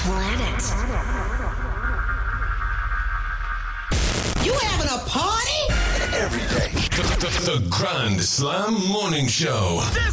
planet. You having a party? Every day. The Grand Slam Morning Show. This